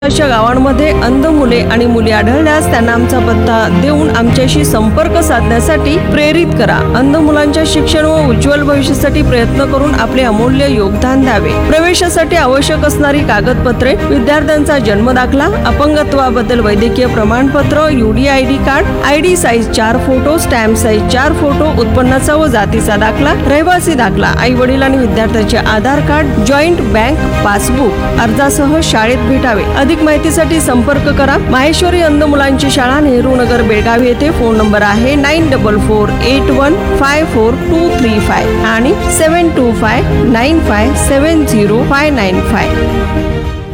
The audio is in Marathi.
अशा गावांमध्ये अंध मुले आणि मुली आढळल्यास त्यांना आमचा पत्ता देऊन आमच्याशी संपर्क साधण्यासाठी प्रेरित करा. अंध मुलांच्या शिक्षण व उज्ज्वल भविष्यासाठी प्रयत्न करून आपले अमूल्य योगदान द्यावे. प्रवेशासाठी आवश्यक असणारी कागदपत्रे: विद्यार्थ्यांचा जन्म दाखला, अपंगत्वाबद्दल वैद्यकीय प्रमाणपत्र, UDID card, ID size 4 photo, stamp size 4 photo, उत्पन्नाचा व जातीचा दाखला, रहिवासी दाखला, आई वडील आणि विद्यार्थ्याचे आधार कार्ड, जॉईंट बँक पासबुक अर्जासह शाळेत भेटावे. अधिक माहितीसाठी संपर्क करा. माहेश्वरी अंध मुलांची शाळा, नेहरू नगर, बेळगाव येथे. फोन नंबर आहे 9448154235 आणि 7259570595.